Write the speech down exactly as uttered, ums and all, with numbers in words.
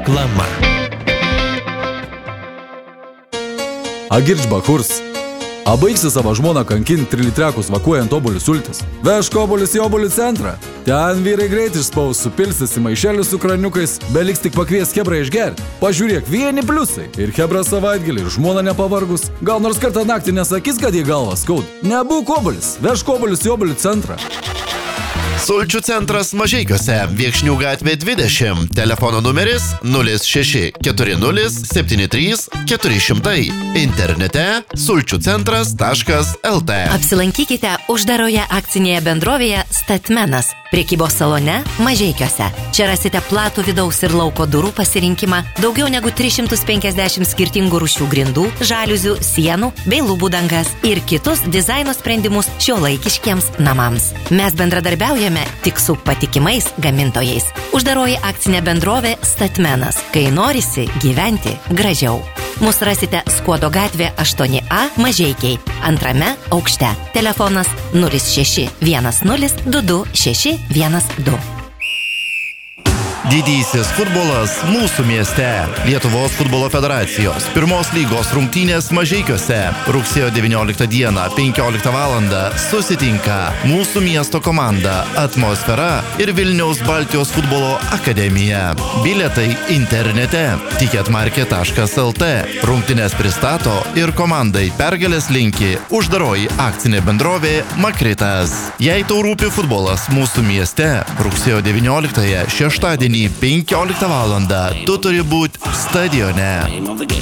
Reklama. A girdžba kurs. A baigsi savo žmoną kankinti trilitrekus vakuojant obuolių sultis. Vežk obuolius į obuolių centrą. Ten vyrai greit išspaus, supilsis į maišelius su kraniukais, beliks tik pakvies Hebrą išgerti. Pažiūrėk, vieni pliusai. Ir Hebra savaitgalį, ir žmona nepavargus. Gal nors kartą naktį nesakys, kad jį galvą skaud. Nebūk obuolis, vežk obuolius į obuolių centrą. Sulčių centras Mažeikiuose, Viekšnių gatvė dvidešimt, telefono numeris nulis šeši keturi nulis septyni trys keturi šimtai, internete sulčių centras taškas el tė. Apsilankykite uždaroje akcinėje bendrovėje Statmenas, prekybos salone Mažeikiuose. Čia rasite platų vidaus ir lauko durų pasirinkimą, daugiau negu tris šimtus penkiasdešimt skirtingų rūšių grindų, žaliuzių, sienų bei lubų dangas ir kitus dizaino sprendimus šiuolaikiškiems namams. Mes bendradarbiaujame tik su patikimais gamintojais. Uždaroji akcinė bendrovė Statmenas, kai norisi gyventi gražiau. Mūsų rasite Skuodo gatvė aštuoni A Mažeikiai, antrame aukšte. Telefonas nulis šeši vienas nulis du du šeši vienas du. Didysis futbolas mūsų mieste. Lietuvos futbolo federacijos pirmos lygos rungtynės Mažeikiuose. Rugsėjo devynioliktą dieną, penkioliktą valandą susitinka mūsų miesto komanda Atmosfera ir Vilniaus Baltijos futbolo akademija. Bilietai internete ticketmarket taškas el tė. Rungtynės pristato ir komandai pergalės linki uždaroji akcinė bendrovė Makritas. Jei tau rūpi futbolas mūsų mieste, rugsėjo devynioliktąją šeštadienį penkioliktą valandą tu turi būti stadione.